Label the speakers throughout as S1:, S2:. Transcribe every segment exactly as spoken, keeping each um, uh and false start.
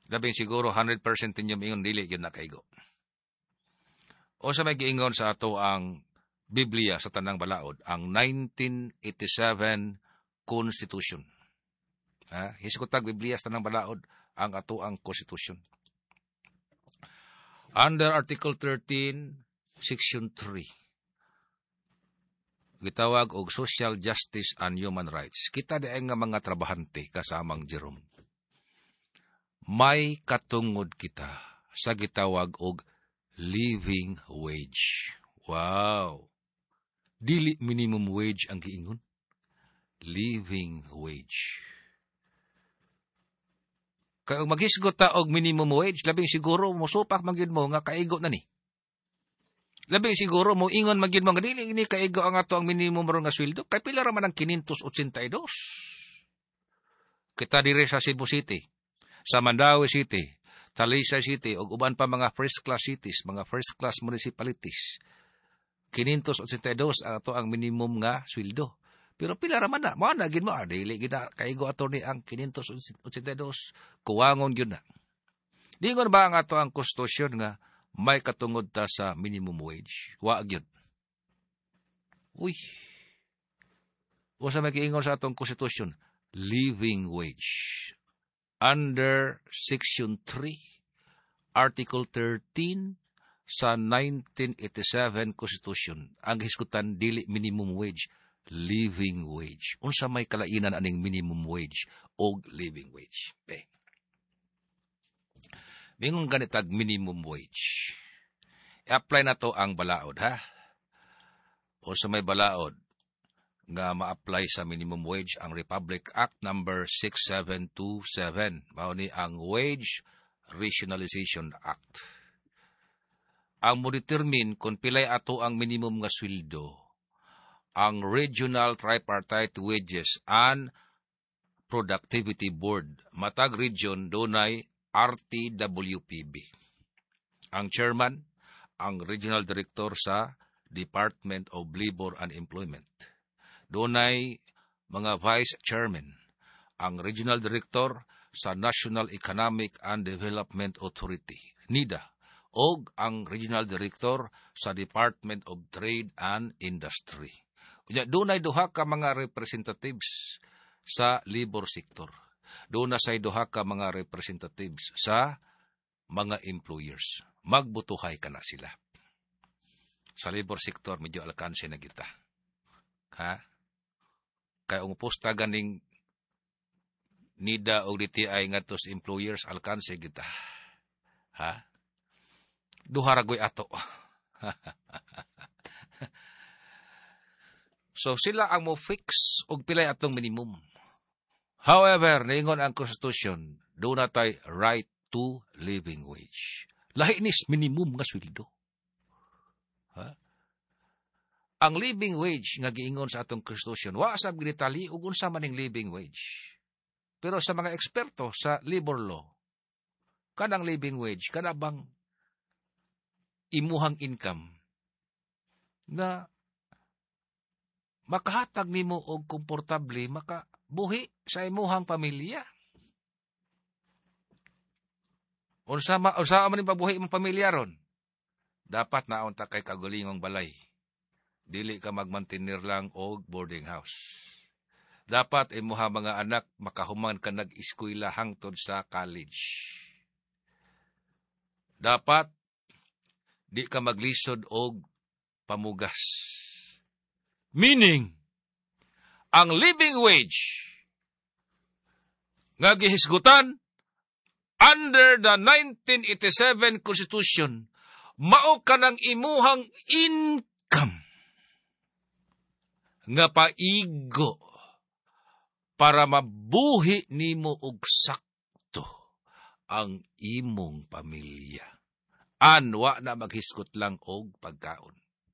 S1: Labing siguro one hundred percent ninyo ingon dili gyud nakaigo. O sa may giingon sa ato ang Biblia sa tanang balaod, ang nineteen eighty-seven Constitution. Ha? Hiskutag Biblia sa tanang balaod ang ato ang Constitution. Under Article thirteen, Section three, gitawag og social justice and human rights. Kita di nga mga trabahante kasamang Jerome. May katungod kita sa gitawag og living wage. Wow! Dili minimum wage ang giingon. Living wage. Kaya kung maghisgot ta og minimum wage, labing siguro musupak magyud mo nga kaigo na ni. Labing siguro mo ingon magyud mo nga dili ini kaigo ang ato ang minimum ron nga sweldo. Kay pila ra man ang five eighty-two. Kita dire sa Cebu City, sa Mandaue City, Talisay City, ug uban pa mga first class cities, mga first class municipalities. five eighty-two ang ato ang minimum nga sweldo. Pero pila ra man na, mo na gid mo, ah, dili gid na kaigo ato ni ang five eighty-two, kuwangon gyud na. Dingon ba ang ato ang konstitusyon nga may katungod ta sa minimum wage? Wa gyud. Uy. Usa may giingon sa atong konstitusyon, living wage. Under Section three, Article thirteen sa nineteen eighty-seven Constitution, ang hisgutan dili minimum wage, living wage. Unsa may kalainan aning minimum wage o living wage? Be. Mingon ganitag minimum wage. I-apply na to ang balaod, ha? O sa may balaod nga ma-apply sa minimum wage ang Republic Act number six seven two seven. Mao ni ang Wage Rationalization Act. Ang mo determine kung pilay ato ang minimum nga sweldo, ang Regional Tripartite Wages and Productivity Board. Matag region dunay R T W P B. Ang chairman, ang regional director sa Department of Labor and Employment. Dunay mga vice chairman, ang regional director sa National Economic and Development Authority, NEDA, og ang regional director sa Department of Trade and Industry. Dunay duha ka mga representatives sa labor sector. Doon na say duha ka mga representatives sa mga employers. Magbutuhay ka na sila. Sa labor sector, medyo alkanse na kita. Ha? Kaya umuposta ganing NIDA o D T I nga to sa employers, alkanse kita. Ha? Duha ragoy ato. So sila ang mo fix og pilay atong minimum. However, naingon ang Constitution, doon na tayo right to living wage. Lahi nis minimum nga sweldo. Ha? Ang living wage nga giingon sa atong Constitution, wa sab ginitali ug unsa man ning living wage. Pero sa mga eksperto sa labor law, kanang living wage kana bang imuhang income na makahatag nimo og komportable makabuhi sa imuhang pamilya. Unsa ma unsa man ning pabuhi imong pamilya ron? Dapat naon ta kay kagulingong balay. Dili ka magmantenir lang og boarding house. Dapat imuha mga anak makahuman ka nag-eskwela hangtod sa college. Dapat di ka maglisod og pamugas. Meaning, ang living wage nga gihisgutan under the nineteen eighty-seven Constitution, mao ka ng imuhang income nga paigo para mabuhi nimo og sakto ang imong pamilya. Anwa na maghisgot lang og pagkaon.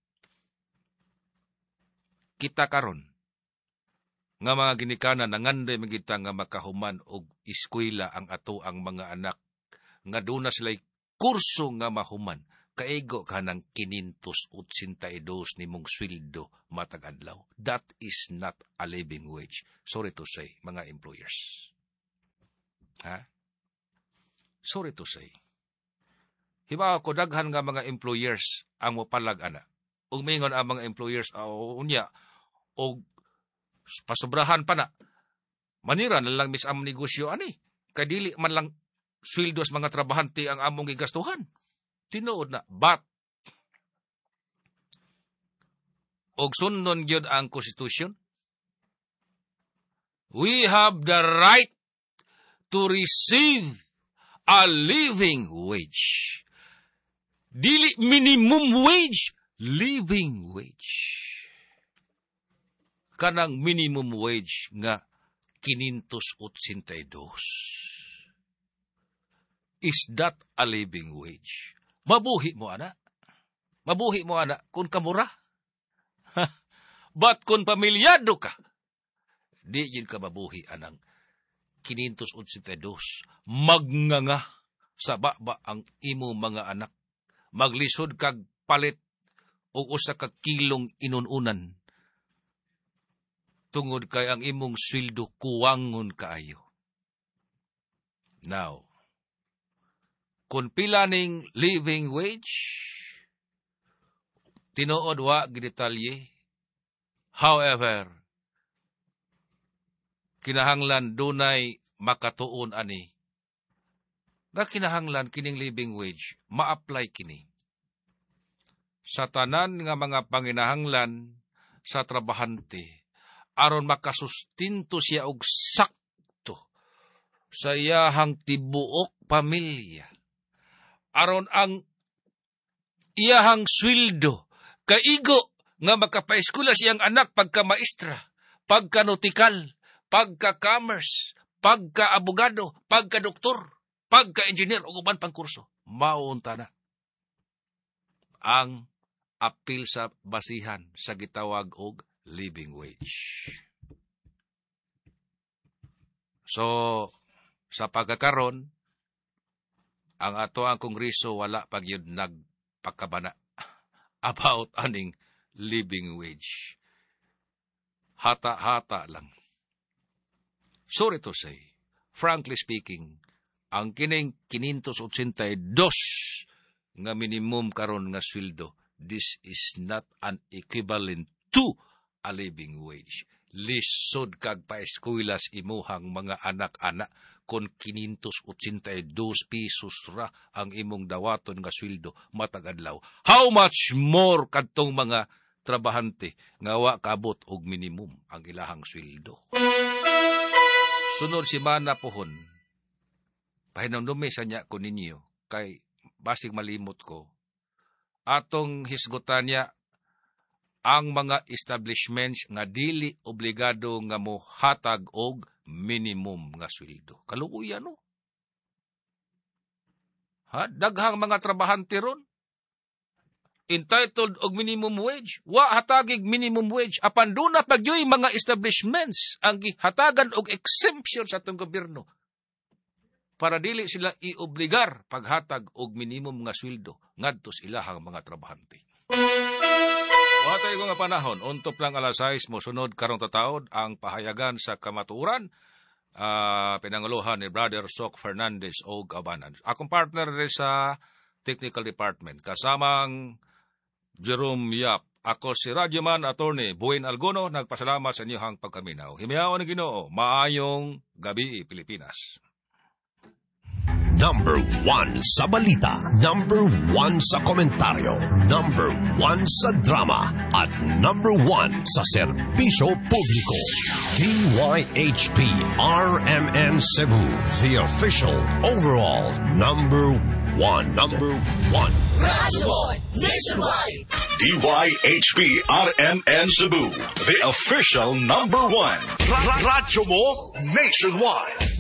S1: Kita karon nga mga ginikanan nanganday magita nga makahuman og eskwela ang ato ang mga anak nga doon na sila'y kurso nga mahuman, kaigo ka ng five eighty-two ni mong sweldo matag adlaw. That is not a living wage. Sorry to say, mga employers. Ha? Sorry to say. Hibaw ko, daghan nga mga employers ang mopalag ana. Ug mingon ang mga employers, o unya, o pasubrahan pa na. Manira na lang mis among negosyo ani. Kadili man lang sweldos mga trabahante ang among gigastuhan. Tinuod na, but og sundon gyud ang konstitusyon. We have the right to receive a living wage. Dili minimum wage, living wage. Kanang minimum wage nga quinientos eighty-two. Is that a living wage? Mabuhi mo, ana. Mabuhi mo, ana, kung kamura. But kung pamilyado ka, di yun ka mabuhi, anang quinientos eighty-two. Magnganga sa baba ang imo mga anak. Maglisod kag palit o usa ka kilong inununan. Tungod kay ang imong sweldo kuwangon kaayo. Now, kung pila ning living wage, tinuod wa gidetalye. However, kinahanglan dunay makatuon ani. Nga kinahanglan kining living wage, ma-apply kini sa tanan nga mga panginahanglan sa trabahante aron makasustinto siya og sakto sa iyahang tibuok pamilya. Aron ang iyahang sweldo kaigo nga makapaeskula siyang anak pagka maestra, pagka notikal, pagka commerce, pagka abogado, pagka doktor, pagka engineer o uban pang kurso. Maunta na ang apil sa basihan sa gitawag og living wage. So, sa pagkakaron, ang ato ang Kongreso wala pagyud nagpakabana about aning living wage. Hata-hata lang. Sorry to say, frankly speaking, ang kining quinientos eighty-two nga minimum karon nga sweldo, this is not an equivalent to a living wage. Lisod kag paeskuylas imuhang mga anak-anak kon quinientos eighty-two pesos ra ang imong dawaton nga sweldo matag adlaw. How much more kadtong mga trabahante nga wa kaabot og minimum ang ilahang sweldo. Sunod si Mana pohon, pahinumdumi sa niya ko ninyo, kay basig malimot ko, atong hisgutan niya ang mga establishments nga dili obligado nga mo hatag og minimum nga sweldo. Kaluuyan, no? Ha? Daghang mga trabahante ron, entitled og minimum wage. Wa hatagig minimum wage. Apan doon na pagyoy mga establishments ang hatagan og exemption sa atong gobyerno para dili sila iobligar paghatag og minimum nga sweldo ngadto sa ilahang mga trabahante. Watay ko nga panahon, untop lang alas sais mo sunod karong tataod ang pahayagan sa kamatuoran, uh, pinanguluhan ni Brother Sok Fernandez o Gabanan. Akong partner rin sa Technical Department, kasamang Jerome Yap. Ako si Radyoman Attorney Buin Algono, nagpasalamat sa inyong pagkaminaw. Himiyaw ng Ginoo, maayong gabi Pilipinas.
S2: Number one sa balita, number one sa komentaryo, number one sa drama, at number one sa serbisyo publiko. D Y H P R M N Cebu, the official overall number one. Number one.
S3: Radyo Nationwide.
S4: D Y H P R M N Cebu, the official number one.
S2: Radyo mo Nationwide.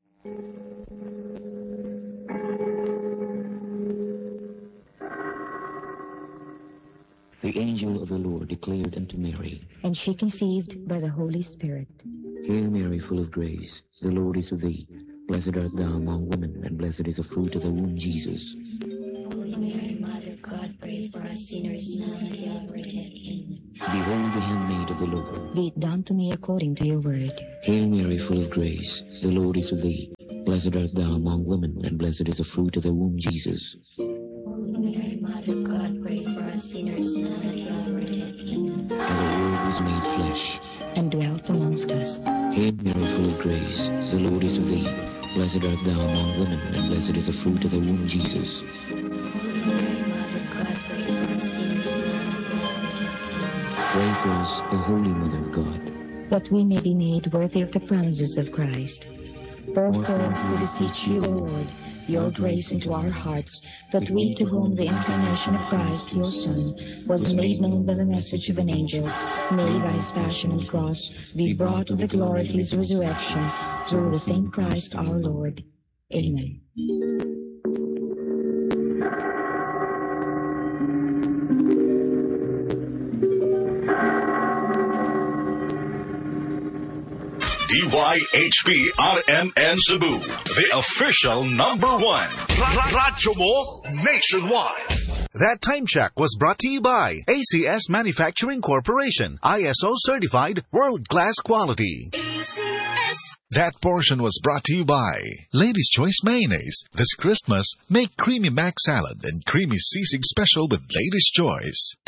S5: The angel of the Lord declared unto Mary,
S6: and she conceived by the Holy Spirit.
S5: Hail Mary, full of grace, the Lord is with thee. Blessed art thou among women, and blessed is the fruit of thy womb, Jesus.
S7: Holy Mary, Mother of God, pray for us sinners now and at the hour of our death. Amen.
S5: Behold the handmaid of the Lord.
S6: Be it done to me according to your word.
S5: Hail Mary, full of grace, the Lord is with thee. Blessed art thou among women, and blessed is the fruit of the womb, Jesus.
S7: Holy Mary, Mother of God, pray for us sinners now and at the hour of death. Amen.
S5: And the Word was made flesh,
S6: and dwelt amongst us.
S5: Hail Mary, full of grace, the Lord is with thee. Blessed art thou among women, and blessed is the fruit of the womb, Jesus.
S7: Holy Mary, Mother of God, pray for us sinners now and at the hour of death. Amen.
S5: Pray for us, O Holy Mother of God,
S6: that we may be made worthy of the promises of Christ. Pour forth, we beseech you, Lord, your grace into our hearts, that we, to whom the incarnation of Christ, your Son, was made known by the message of an angel, may by his passion and cross be brought to the glory of his resurrection, through the same Christ our Lord. Amen.
S4: D Y H P R M N Cebu, the official number one.
S2: Radyo mo nationwide.
S8: That time check was brought to you by A C S Manufacturing Corporation, I S O certified, world-class quality.
S3: A C S.
S8: That portion was brought to you by Ladies' Choice Mayonnaise. This Christmas, make Creamy Mac Salad and Creamy Sisig Special with Ladies' Choice.